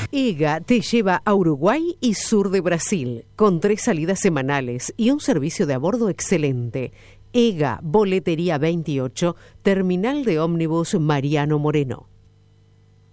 EGA te lleva a Uruguay y sur de Brasil, con 3 salidas semanales y un servicio de a bordo excelente. EGA, Boletería 28, Terminal de Ómnibus Mariano Moreno.